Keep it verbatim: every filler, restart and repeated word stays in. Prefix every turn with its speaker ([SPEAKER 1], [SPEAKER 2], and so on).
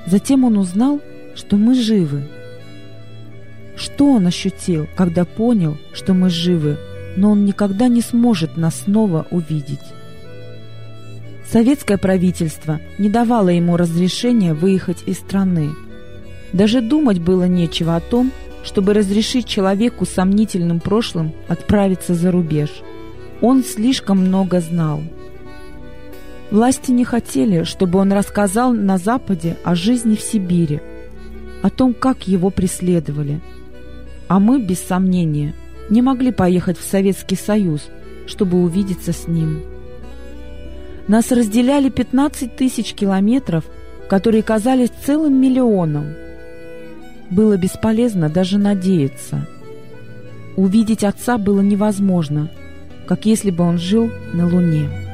[SPEAKER 1] Затем он узнал, что мы живы. Что он ощутил, когда понял, что мы живы, но он никогда не сможет нас снова увидеть? Советское правительство не давало ему разрешения выехать из страны. Даже думать было нечего о том, чтобы разрешить человеку с сомнительным прошлым отправиться за рубеж. Он слишком много знал. Власти не хотели, чтобы он рассказал на Западе о жизни в Сибири, о том, как его преследовали. А мы, без сомнения, не могли поехать в Советский Союз, чтобы увидеться с ним. Нас разделяли пятнадцать тысяч километров, которые казались целым миллионом. Было бесполезно даже надеяться. Увидеть отца было невозможно, как если бы он жил на Луне.